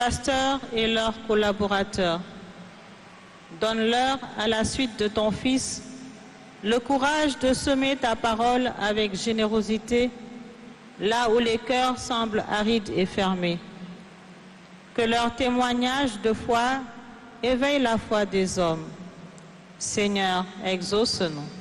pasteurs et leurs collaborateurs. Donne-leur, à la suite de ton Fils, le courage de semer ta parole avec générosité, là où les cœurs semblent arides et fermés. Que leur témoignage de foi éveille la foi des hommes. Seigneur, exauce-nous.